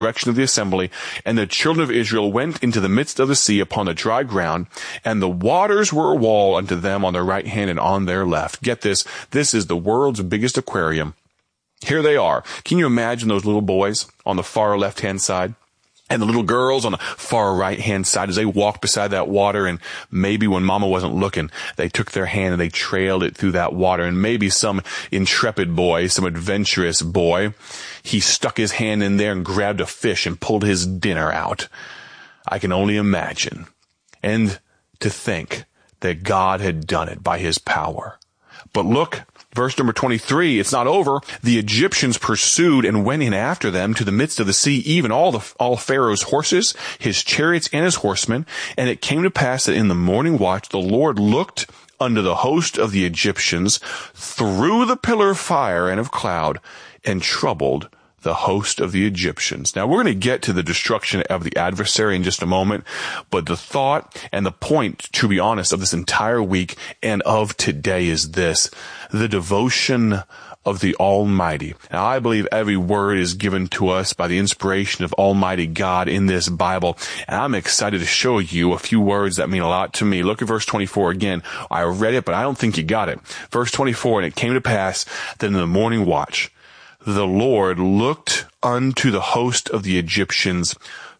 direction of the assembly, and the children of Israel went into the midst of the sea upon the dry ground, and the waters were a wall unto them on their right hand and on their left. Get this. This is the world's biggest aquarium. Here they are. Can you imagine those little boys on the far left-hand side? And the little girls on the far right-hand side as they walked beside that water, and maybe when mama wasn't looking, they took their hand and they trailed it through that water. And maybe some intrepid boy, some adventurous boy, he stuck his hand in there and grabbed a fish and pulled his dinner out. I can only imagine. And to think that God had done it by his power. But look, verse number 23, it's not over. The Egyptians pursued and went in after them to the midst of the sea, even all Pharaoh's horses, his chariots, and his horsemen. And it came to pass that in the morning watch, the Lord looked unto the host of the Egyptians through the pillar of fire and of cloud, and troubled the host of the Egyptians. Now, we're going to get to the destruction of the adversary in just a moment, but the thought and the point, to be honest, of this entire week and of today is this: the devotion of the Almighty. Now, I believe every word is given to us by the inspiration of Almighty God in this Bible, and I'm excited to show you a few words that mean a lot to me. Look at verse 24 again. I read it, but I don't think you got it. Verse 24, and it came to pass that in the morning watch, the Lord looked unto the host of the Egyptians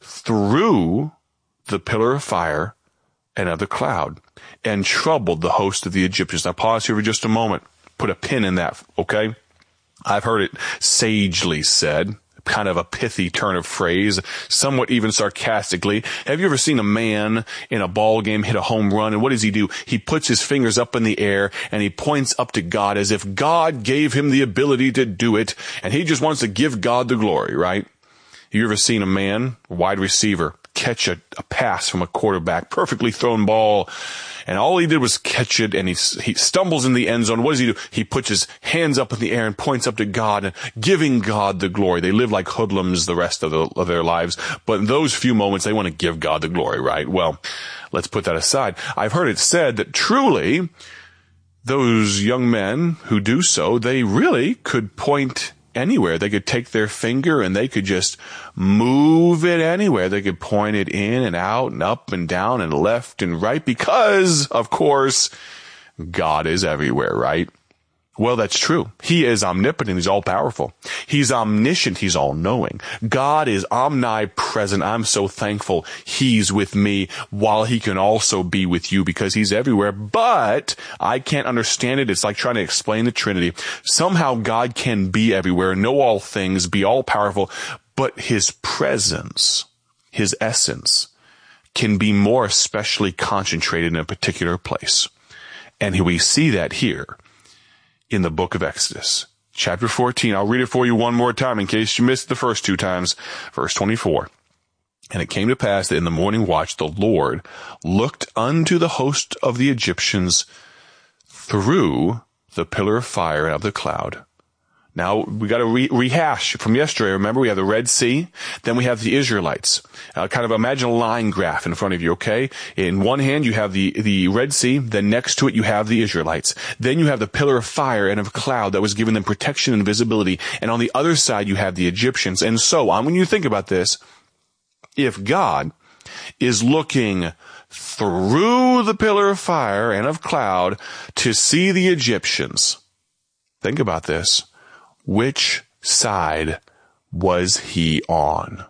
through the pillar of fire and of the cloud, and troubled the host of the Egyptians. Now pause here for just a moment. Put a pin in that, okay? I've heard it sagely said, kind of a pithy turn of phrase, somewhat even sarcastically. Have you ever seen a man in a ball game hit a home run? And what does he do? He puts his fingers up in the air and he points up to God as if God gave him the ability to do it. And he just wants to give God the glory, right? You ever seen a man, wide receiver, catch a pass from a quarterback, perfectly thrown ball, and all he did was catch it, and he stumbles in the end zone. What does he do? He puts his hands up in the air and points up to God, and giving God the glory. They live like hoodlums the rest of their lives, but in those few moments, they want to give God the glory, right? Well, let's put that aside. I've heard it said that truly, those young men who do so, they really could point anywhere. They could take their finger and they could just move it anywhere. They could point it in and out and up and down and left and right because, of course, God is everywhere, right? Well, that's true. He is omnipotent. He's all-powerful. He's omniscient. He's all-knowing. God is omnipresent. I'm so thankful he's with me while he can also be with you because he's everywhere. But I can't understand it. It's like trying to explain the Trinity. Somehow God can be everywhere, know all things, be all-powerful, but his presence, his essence, can be more especially concentrated in a particular place. And we see that here in the book of Exodus, chapter 14. I'll read it for you one more time in case you missed the first two times. Verse 24. And it came to pass that in the morning watch, the Lord looked unto the host of the Egyptians through the pillar of fire and of the cloud. Now, we got to rehash from yesterday. Remember, we have the Red Sea. Then we have the Israelites. Kind of imagine a line graph in front of you, okay? In one hand, you have the Red Sea. Then next to it, you have the Israelites. Then you have the pillar of fire and of cloud that was giving them protection and visibility. And on the other side, you have the Egyptians. And so on. When you think about this, if God is looking through the pillar of fire and of cloud to see the Egyptians, think about this. Which side was he on?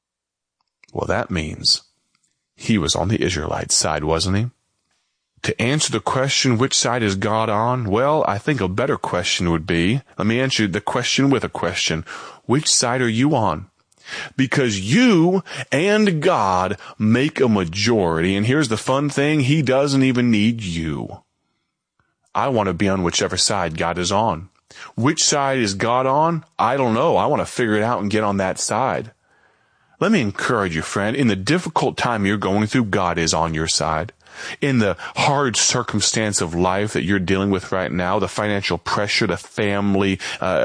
Well, that means he was on the Israelite side, wasn't he? To answer the question, which side is God on? Well, I think a better question would be, let me answer the question with a question. Which side are you on? Because you and God make a majority, and here's the fun thing, he doesn't even need you. I want to be on whichever side God is on. Which side is God on? I don't know. I want to figure it out and get on that side. Let me encourage you, friend. In the difficult time you're going through, God is on your side. In the hard circumstance of life that you're dealing with right now, the financial pressure, the family,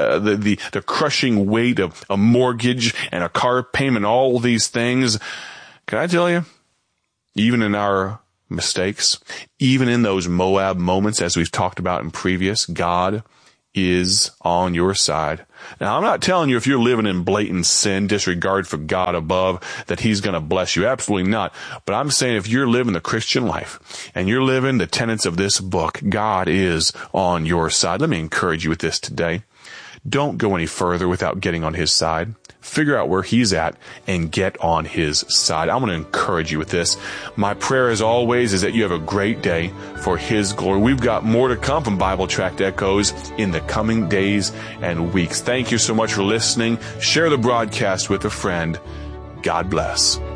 the crushing weight of a mortgage and a car payment, all these things, can I tell you, even in our mistakes, even in those Moab moments, as we've talked about in previous, God is on your side. Now, I'm not telling you if you're living in blatant sin, disregard for God above, that he's going to bless you. Absolutely not. But I'm saying if you're living the Christian life and you're living the tenets of this book, God is on your side. Let me encourage you with this today. Don't go any further without getting on his side. Figure out where he's at and get on his side. I want to encourage you with this. My prayer, as always, is that you have a great day for his glory. We've got more to come from Bible Tract Echoes in the coming days and weeks. Thank you so much for listening. Share the broadcast with a friend. God bless.